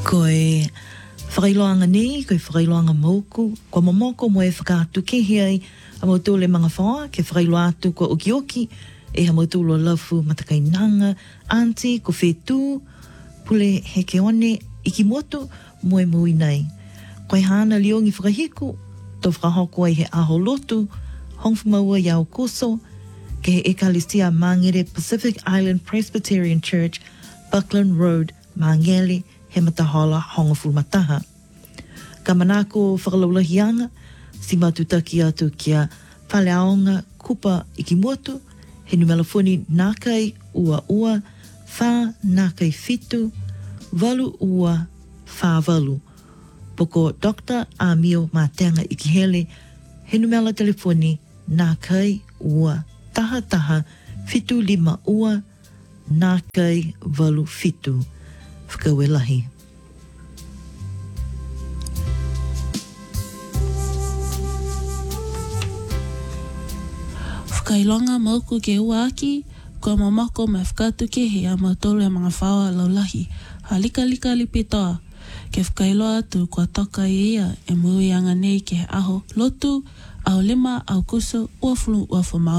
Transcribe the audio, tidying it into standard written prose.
Koe whakailoanga ni, koe whakailoanga mauku, ko mamoko mo e whakātu kehi ai a mautu le mga whaoa, ke whakailo atu ko okioki, e ha mautu lo lafu matakainanga, auntie, ko whetū, pule heke one, iki motu, moe mui nei. Koe hana liongi whakahiku, to whakahoko ai he aho lotu, hongwhamaua iau koso, ke he ekalesia Mangere Pacific Island Presbyterian Church, Buckland Road, Mangere, he matahala hongofu mataha. Ka manako whakalaulahianga, si matutaki atu kia whaleaonga kupa ikimuatu, he numelafoni nākai ua ua, whā nākai fitu, walu ua, whā walu. Poko Dr. Amio Matenga Ikihele, he numela telefoni nākai ua, taha taha, fitu lima ua, nākai walu fitu. Whakawelahi. Whakailonga mauku ke uaki, ko mamako me whakatu ke he a mautolu e mga whaoa laulahi. Halika lika lipitoa, ke whakailoa atu kua toka i ia e mui anga nei ke aho lotu, au lima, au kusu, uafulu, uafumau.